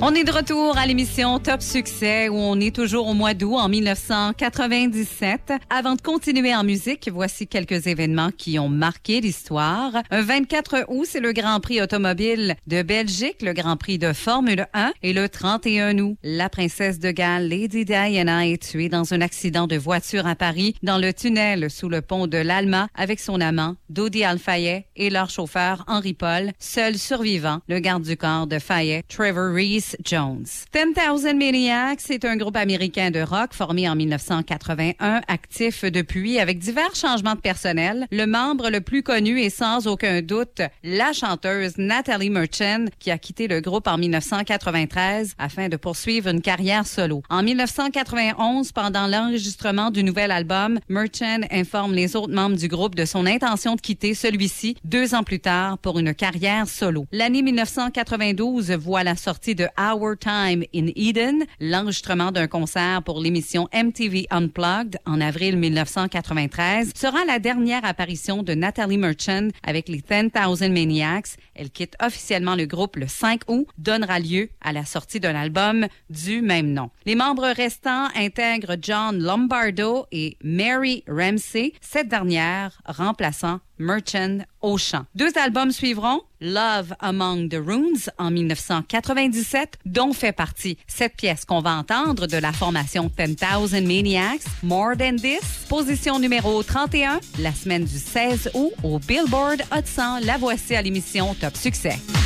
On est de retour à l'émission Top Succès où on est toujours au mois d'août en 1997. Avant de continuer en musique, voici quelques événements qui ont marqué l'histoire. Un 24 août, c'est le Grand Prix automobile de Belgique, le Grand Prix de Formule 1. Et le 31 août, la princesse de Galles, Lady Diana, est tuée dans un accident de voiture à Paris, dans le tunnel sous le pont de l'Alma, avec son amant, Dodi Al-Fayed, et leur chauffeur, Henri Paul, seul survivant, le garde du corps de Fayed, Trevor Reese Jones. 10,000 Maniacs, c'est un groupe américain de rock formé en 1981, actif depuis avec divers changements de personnel. Le membre le plus connu est sans aucun doute la chanteuse Natalie Merchant, qui a quitté le groupe en 1993 afin de poursuivre une carrière solo. En 1991, pendant l'enregistrement du nouvel album, Merchant informe les autres membres du groupe de son intention de quitter celui-ci 2 ans plus tard pour une carrière solo. L'année 1992 voit la sortie de Our Time in Eden, l'enregistrement d'un concert pour l'émission MTV Unplugged en avril 1993, sera la dernière apparition de Natalie Merchant avec les 10,000 Maniacs. Elle quitte officiellement le groupe le 5 août, donnera lieu à la sortie d'un album du même nom. Les membres restants intègrent John Lombardo et Mary Ramsey, cette dernière remplaçant Merchant au chant. 2 albums suivront, Love Among the Runes en 1997, dont fait partie cette pièce qu'on va entendre de la formation 10,000 Maniacs, More Than This, position numéro 31, la semaine du 16 août au Billboard Hot 100. La voici à l'émission Top Succès.